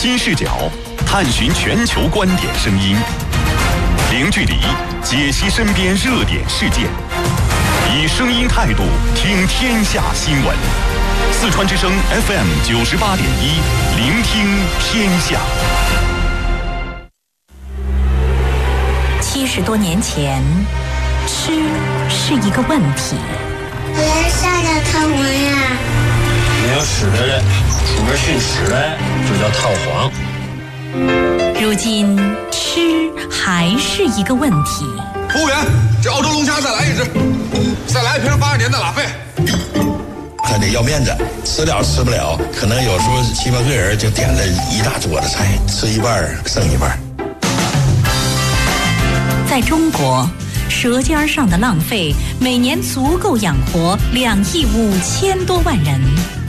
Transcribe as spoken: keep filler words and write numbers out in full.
新视角，探寻全球观点声音，零距离解析身边热点事件，以声音态度听天下新闻。四川之声 F M 九十八点一，聆听天下。 七十多年前，吃是一个问题。 我要下点套黄呀。 没有屎的人，出门寻屎的就叫套黄。 如今吃还是一个问题。 服务员，这澳洲龙虾再来一只，再来一瓶八二年的拉菲。 他得要面子，吃了吃不了，可能有时候七八个人就点了一大桌子菜，吃一半剩一半。 在中国，舌尖上的浪费每年足够养活两亿五千多万人。